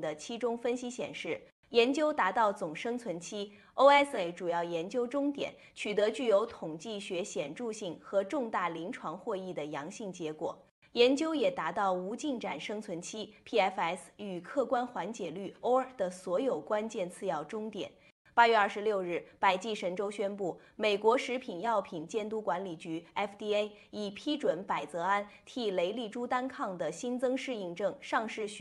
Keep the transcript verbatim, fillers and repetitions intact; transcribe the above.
的期中分析显示，研究达到总生存期 O S A 主要研究终点，取得具有统计学显著性和重大临床获益的阳性结果。研究也达到无进展生存期 P F S 与客观缓解率 O R 的所有关键次要终点。八月二十六日，百济神州宣布，美国食品药品监督管理局 F D A 已批准百泽安替雷利珠单抗的新增适应症上市许